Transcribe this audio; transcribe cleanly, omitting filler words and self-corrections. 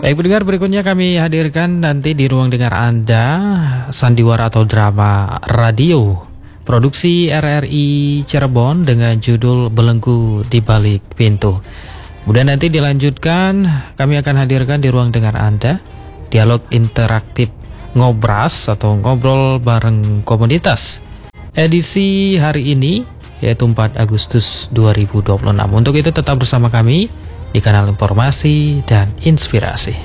Baik pendengar, berikutnya kami hadirkan nanti di ruang dengar Anda sandiwara atau drama radio produksi RRI Cirebon dengan judul Belenggu di Balik Pintu. Kemudian nanti dilanjutkan kami akan hadirkan di ruang dengar Anda dialog interaktif ngobras atau ngobrol bareng komunitas edisi hari ini yaitu 4 Agustus 2026. Untuk itu tetap bersama kami di kanal informasi dan inspirasi.